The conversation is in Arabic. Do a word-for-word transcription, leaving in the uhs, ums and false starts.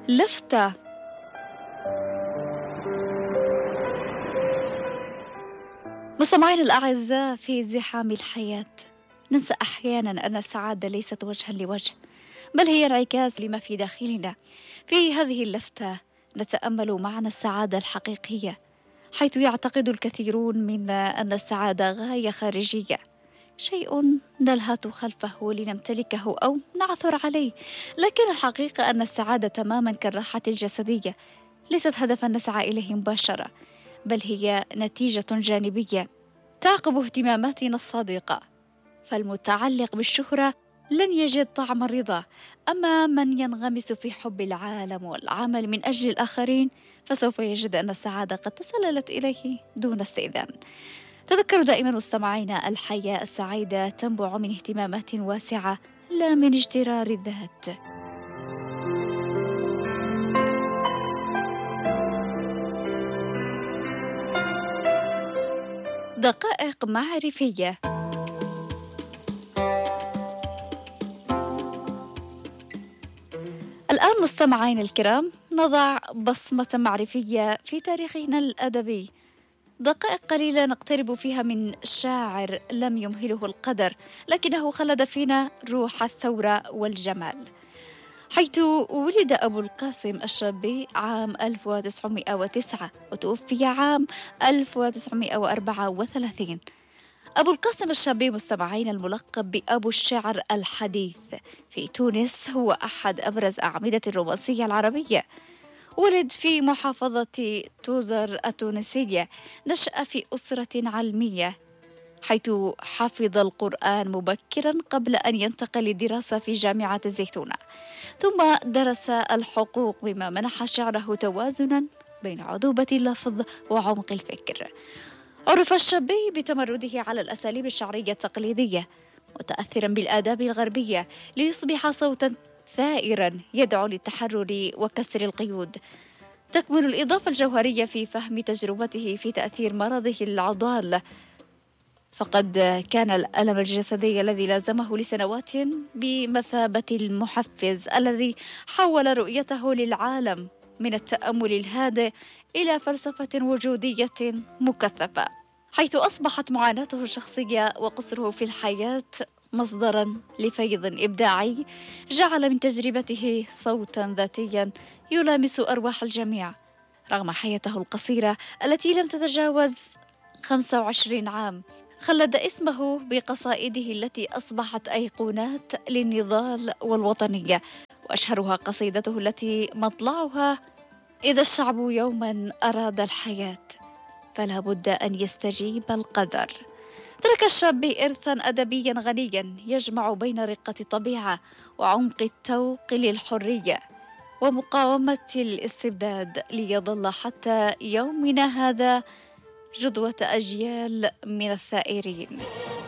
لفتة. مستمعينا الأعزاء، في زحام الحياة ننسى أحيانا أن السعادة ليست وجها لوجه، بل هي انعكاس لما في داخلنا. في هذه اللفتة نتأمل معنى السعادة الحقيقية، حيث يعتقد الكثيرون منا أن السعادة غاية خارجية، شيء نلهث خلفه لنمتلكه أو نعثر عليه. لكن الحقيقة أن السعادة تماما كالراحة الجسدية ليست هدفا نسعى إليه مباشرة، بل هي نتيجة جانبية تعقب اهتماماتنا الصادقة. فالمتعلق بالشهرة لن يجد طعم الرضا، أما من ينغمس في حب العالم والعمل من أجل الآخرين فسوف يجد أن السعادة قد تسللت إليه دون استئذان. تذكروا دائما مستمعينا، الحياة السعيدة تنبع من اهتمامات واسعة لا من اجترار الذات. دقائق معرفية. الآن مستمعين الكرام نضع بصمة معرفية في تاريخنا الأدبي، دقائق قليلة نقترب فيها من شاعر لم يمهله القدر، لكنه خلد فينا روح الثورة والجمال، حيث ولد أبو القاسم الشابي عام ألف وتسعمائة وتسعة وتوفي عام ألف وتسعمائة وأربعة وثلاثين. أبو القاسم الشابي مستمعين الملقب بأبو الشعر الحديث في تونس، هو أحد أبرز أعمدة الرومانسية العربية. ولد في محافظة توزر التونسية، نشأ في أسرة علمية حيث حفظ القرآن مبكرا قبل أن ينتقل للدراسة في جامعة الزيتونة، ثم درس الحقوق بما منح شعره توازنا بين عذوبة اللفظ وعمق الفكر. عرف الشابي بتمرده على الأساليب الشعرية التقليدية متأثرا بالآداب الغربية ليصبح صوتا ثائرا يدعو للتحرر وكسر القيود. تكمن الإضافة الجوهرية في فهم تجربته في تأثير مرضه العضال، فقد كان الألم الجسدي الذي لازمه لسنوات بمثابة المحفز الذي حول رؤيته للعالم من التأمل الهادئ إلى فلسفة وجودية مكثفة، حيث أصبحت معاناته الشخصية وقصره في الحياة مصدراً لفيض إبداعي جعل من تجربته صوتاً ذاتياً يلامس أرواح الجميع. رغم حياته القصيرة التي لم تتجاوز خمسة وعشرين عام، خلد اسمه بقصائده التي أصبحت أيقونات للنضال والوطنية، وأشهرها قصيدته التي مطلعها: إذا الشعب يوماً أراد الحياة فلا بد أن يستجيب القدر. ترك الشابي إرثاً أدبياً غنياً يجمع بين رقة الطبيعة وعمق التوق للحرية ومقاومة الاستبداد، ليظل حتى يومنا هذا جدوى أجيال من الثائرين.